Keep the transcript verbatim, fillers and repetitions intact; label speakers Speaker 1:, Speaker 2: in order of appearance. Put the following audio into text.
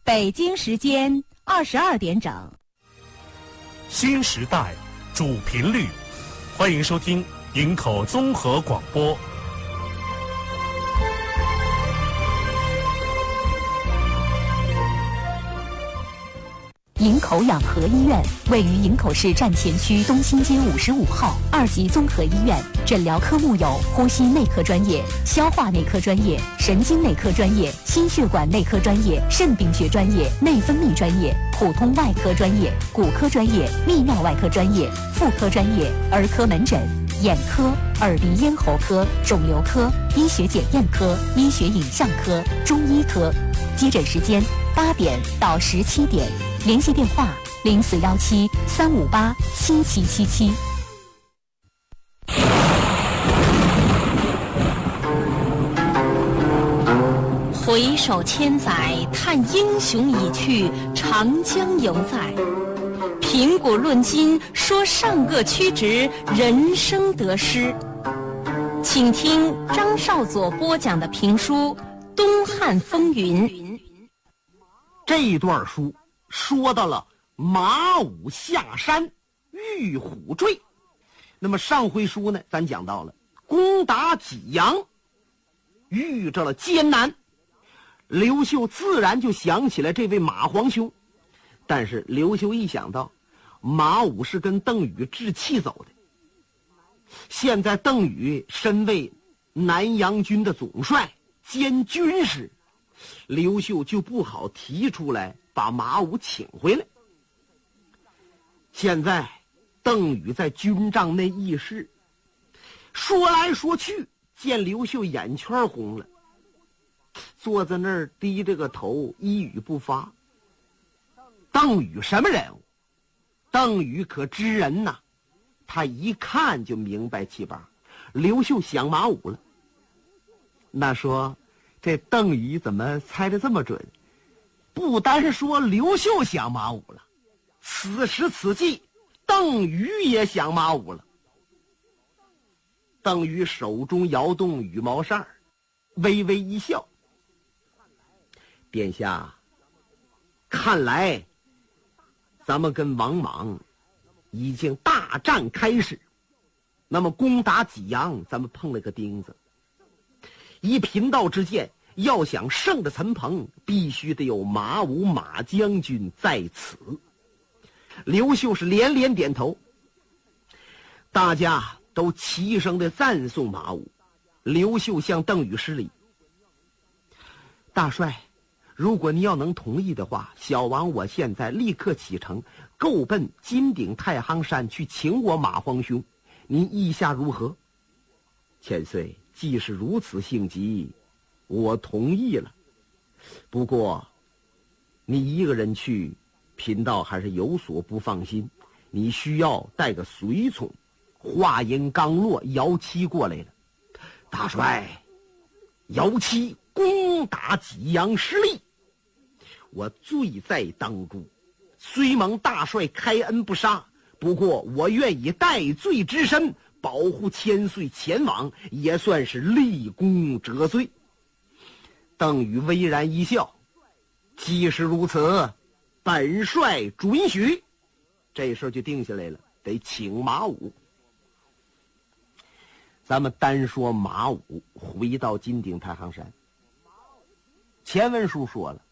Speaker 1: 北京时间二十二点整。
Speaker 2: 新时代主频率，欢迎收听营口综合广播。
Speaker 1: 营口养和医院位于营口市站前区东新街五十五号，二级综合医院，诊疗科目有呼吸内科专业、消化内科专业、神经内科专业、心血管内科专业、肾病学专业、内分泌专业、普通外科专业、骨科专业、泌尿外科专业、妇科专业、儿科门诊、眼科、耳鼻咽喉科、肿瘤科、医学检验科、医学影像科、中医科。接诊时间八点到十七点，联系电话零四幺七三五八七七七七。回首千载，叹英雄已去，长江犹在。评古论今，说上个曲直，人生得失。请听张少佐播讲的评书《东汉风云》。
Speaker 3: 这一段书说到了马武下山，遇虎坠。那么上回书呢，咱讲到了攻打济阳，遇着了艰难。刘秀自然就想起来这位马皇兄，但是刘秀一想到马武是跟邓禹置气走的，现在邓禹身为南阳军的总帅兼军师，刘秀就不好提出来把马武请回来。现在邓禹在军帐内议事，说来说去，见刘秀眼圈红了，坐在那儿低着个头，一语不发。邓禹什么人物？邓禹可知人呐，他一看就明白七八。刘秀想马武了，那说这邓禹怎么猜得这么准？不单说刘秀想马武了，此时此际邓禹也想马武了。邓禹手中摇动羽毛扇，微微一笑：殿下，看来咱们跟王莽已经大战开始，那么攻打济阳咱们碰了个钉子。以贫道之见，要想胜得陈鹏，必须得有马武马将军在此。刘秀是连连点头，大家都齐声的赞颂马武。刘秀向邓禹施礼：大帅，如果你要能同意的话，小王我现在立刻启程，够奔金顶太行山去请我马皇兄，您意下如何？千岁，既是如此性急，我同意了。不过你一个人去，贫道还是有所不放心，你需要带个随从。话音刚落，姚七过来了：大帅，姚七攻打济阳失利，我罪在当诛，虽蒙大帅开恩不杀，不过我愿以戴罪之身保护千岁前往，也算是立功折罪。邓禹微然一笑：既是如此，本帅准许。这事就定下来了，得请马武。咱们单说马武回到金顶太行山，前文书说了，